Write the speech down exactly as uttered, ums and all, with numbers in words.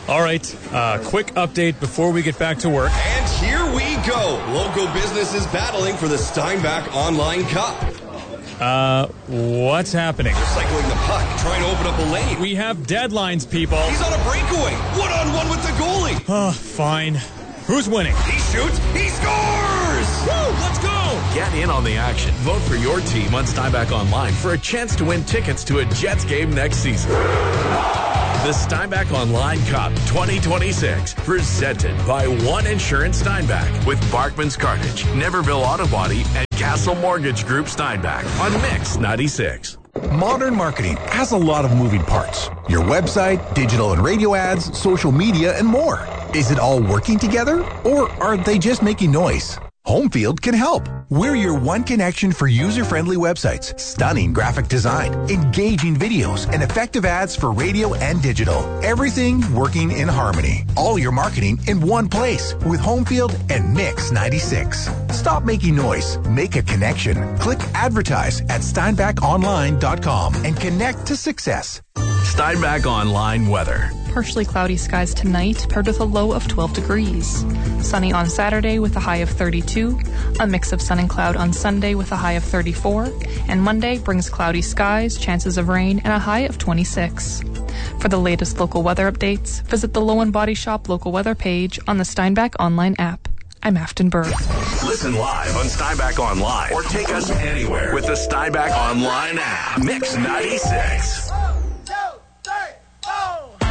All right, uh, quick update before we get back to work. And here we go. Local businesses battling for the Steinbach Online Cup. Uh, what's happening? They're cycling the puck, trying to open up a lane. We have deadlines, people. He's on a breakaway. One-on-one with the goalie. Oh, fine. Who's winning? He shoots. He scores! Woo, let's go! Get in on the action. Vote for your team on Steinbach Online for a chance to win tickets to a Jets game next season. The Steinbach Online Cup twenty twenty-six, presented by One Insurance Steinbach with Barkman's Cartage, Neverville Auto Body, and Castle Mortgage Group Steinbach on Mix ninety-six. Modern marketing has a lot of moving parts. Your website, digital and radio ads, social media, and more. Is it all working together, or are they just making noise? Homefield can help. We're your one connection for user-friendly websites, stunning graphic design, engaging videos, and effective ads for radio and digital. Everything working in harmony. All your marketing in one place with Homefield and Mix ninety-six. Stop making noise. Make a connection. Click advertise at steinbach online dot com and connect to success. Steinbach Online weather. Partially cloudy skies tonight, paired with a low of twelve degrees. Sunny on Saturday with a high of thirty-two. A mix of sun and cloud on Sunday with a high of thirty-four. And Monday brings cloudy skies, chances of rain, and a high of twenty-six. For the latest local weather updates, visit the Lowen Body Shop local weather page on the Steinbach Online app. I'm Afton Burke. Listen live on Steinbach Online or take us anywhere with the Steinbach Online app. Mix ninety-six.